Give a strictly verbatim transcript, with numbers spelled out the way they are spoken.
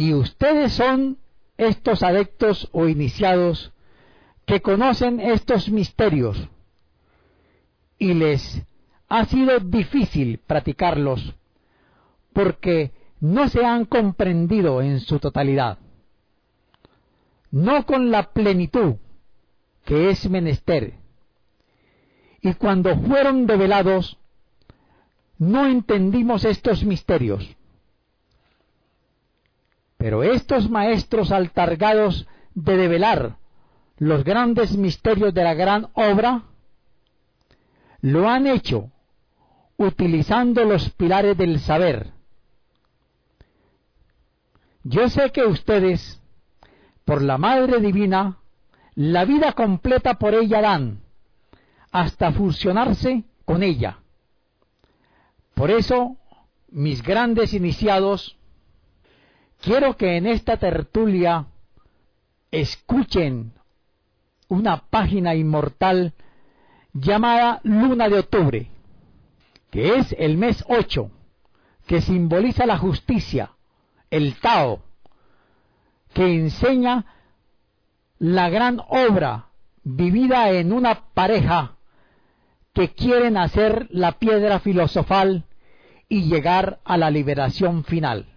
Y ustedes son estos adeptos o iniciados que conocen estos misterios y les ha sido difícil practicarlos porque no se han comprendido en su totalidad, no con la plenitud que es menester, y cuando fueron develados no entendimos estos misterios. Pero estos maestros altargados de develar los grandes misterios de la gran obra lo han hecho utilizando los pilares del saber. Yo sé que ustedes, por la Madre Divina, la vida completa por ella dan, hasta fusionarse con ella. Por eso, mis grandes iniciados, quiero que en esta tertulia escuchen una página inmortal llamada Luna de Octubre, que es el mes ocho, que simboliza la justicia, el Tao, que enseña la gran obra vivida en una pareja que quieren hacer la piedra filosofal y llegar a la liberación final.